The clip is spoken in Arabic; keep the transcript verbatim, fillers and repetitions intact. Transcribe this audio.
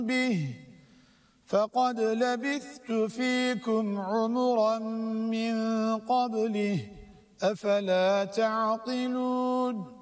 به فقد لبثت فيكم عمرا من قبله أفلا تعقلون